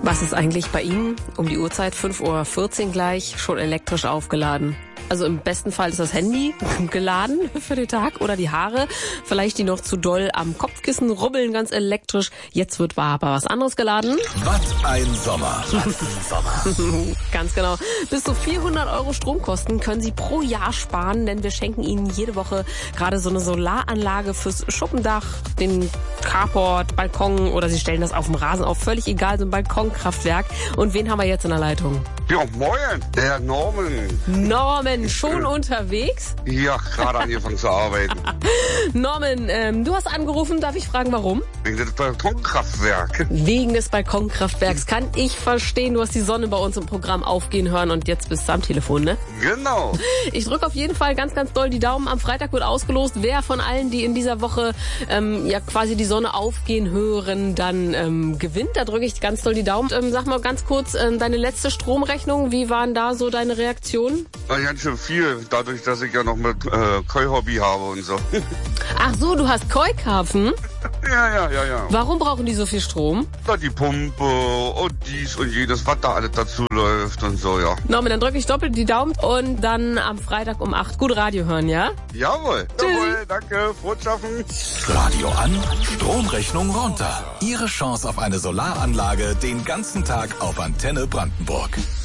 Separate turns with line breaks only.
Was ist eigentlich bei Ihnen um die Uhrzeit 5:14 Uhr gleich schon elektrisch aufgeladen? Also im besten Fall ist das Handy geladen für den Tag oder die Haare. Vielleicht die noch zu doll am Kopfkissen rubbeln, ganz elektrisch. Jetzt wird aber was anderes geladen.
Was ein Sommer. Was ein Sommer.
Ganz genau. Bis zu 400 € Stromkosten können Sie pro Jahr sparen, denn wir schenken Ihnen jede Woche gerade so eine Solaranlage fürs Schuppendach, den Carport, Balkon oder Sie stellen das auf dem Rasen auf. Völlig egal, so ein Balkonkraftwerk. Und wen haben wir jetzt in der Leitung?
Ja, moin, der Norman.
Norman, schon unterwegs?
Ja, gerade angefangen zu arbeiten.
Norman, du hast angerufen, darf ich fragen, warum?
Wegen des Balkonkraftwerks.
Wegen des Balkonkraftwerks, kann ich verstehen. Du hast die Sonne bei uns im Programm aufgehen hören und jetzt bist du am Telefon, ne?
Genau.
Ich drücke auf jeden Fall ganz, ganz doll die Daumen. Am Freitag wird ausgelost, wer von allen, die in dieser Woche ja quasi die Sonne aufgehen hören, dann gewinnt. Da drücke ich ganz doll die Daumen. Sag mal ganz kurz, deine letzte Stromrechnung, wie waren da so deine Reaktionen?
Ganz schön viel, dadurch, dass ich ja noch mit Koi-Hobby habe und so.
Ach so, du hast Koi-Karpfen?
Ja.
Warum brauchen die so viel Strom?
Da die Pumpe und dies und jedes, was da alles dazu läuft und so, ja.
Norman, dann drücke ich doppelt die Daumen und dann am Freitag um 8 gut Radio hören, ja?
Jawohl.
Tschüss.
Jawohl, danke, frohes Schaffen.
Radio an, Stromrechnung runter. Ihre Chance auf eine Solaranlage den ganzen Tag auf Antenne Brandenburg.